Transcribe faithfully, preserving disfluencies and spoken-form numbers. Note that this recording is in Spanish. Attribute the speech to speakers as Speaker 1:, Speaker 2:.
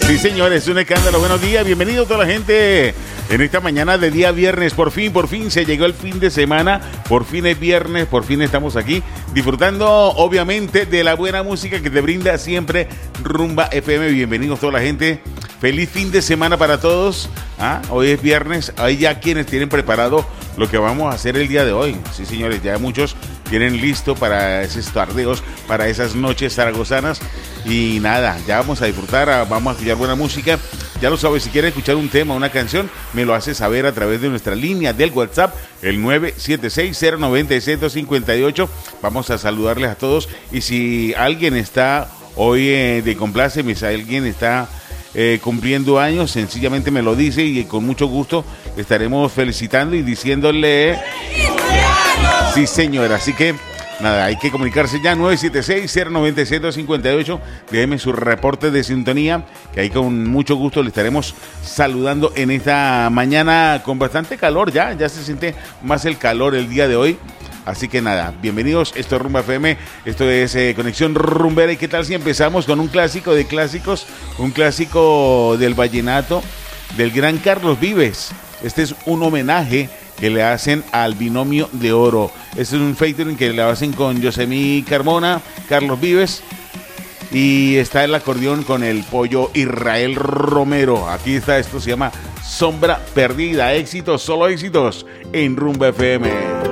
Speaker 1: Sí, señores, un escándalo. Buenos días, bienvenido a toda la gente en esta mañana de día viernes. Por fin, por fin se llegó el fin de semana. Por fin es viernes, por fin estamos aquí disfrutando, obviamente, de la buena música que te brinda siempre Rumba F M. Bienvenidos toda la gente. Feliz fin de semana para todos. ¿Ah? Hoy es viernes. Hay ya quienes tienen preparado lo que vamos a hacer el día de hoy. Sí, señores, ya muchos tienen listo para esos tardeos, para esas noches zaragozanas. Y nada, ya vamos a disfrutar, vamos a escuchar buena música. Ya lo sabes, si quieres escuchar un tema, una canción, me lo hace saber a través de nuestra línea del WhatsApp, el nueve siete seis, cero nueve seis, cinco ocho. Vamos a saludarles a todos. Y si alguien está hoy eh, de compláceme, si alguien está eh, cumpliendo años, sencillamente me lo dice y con mucho gusto estaremos felicitando y diciéndole... Sí, señora, así que... Nada, hay que comunicarse ya, nueve siete seis, cero nueve seis, cinco ocho. Déjeme su reporte de sintonía, que ahí con mucho gusto le estaremos saludando en esta mañana con bastante calor. Ya, ya se siente más el calor el día de hoy. Así que nada, bienvenidos, esto es Rumba F M, esto es eh, Conexión Rumbera. ¿Y qué tal si empezamos con un clásico de clásicos? Un clásico del vallenato, del gran Carlos Vives. Este es un homenaje que le hacen al binomio de oro. Este es un featuring que le hacen con Yosemí Carmona, Carlos Vives, y está el acordeón con el pollo Israel Romero. Aquí está, esto se llama Sombra Perdida. Éxitos, solo éxitos en Rumba F M.